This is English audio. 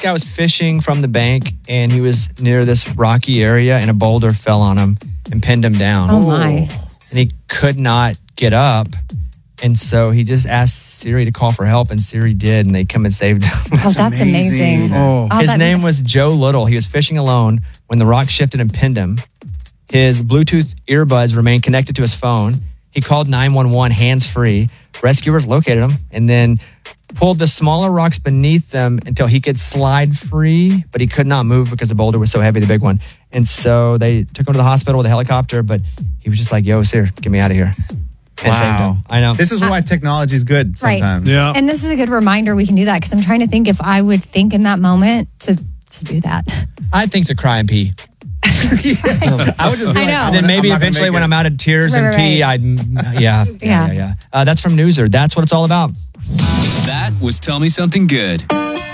guy was fishing from the bank, and he was near this rocky area, and a boulder fell on him and pinned him down. Oh, my. And he could not get up. And so he just asked Siri to call for help, and Siri did, and they come and saved him. That's amazing. His name was Joe Little. He was fishing alone when the rock shifted and pinned him. His Bluetooth earbuds remained connected to his phone. He called 911 hands-free. Rescuers located him and then pulled the smaller rocks beneath them until he could slide free, but he could not move because the boulder was so heavy, the big one. And so they took him to the hospital with a helicopter, but he was just like, yo, Siri, get me out of here. And saved him. I know. This is why technology is good sometimes. Right. Yeah. And this is a good reminder we can do that, because I'm trying to think if I would think in that moment to do that. I think to cry and pee. I would just be like, and then maybe eventually when I'm out of tears and pee, I'd, yeah. That's from Newser. That's what it's all about. That was Tell Me Something Good.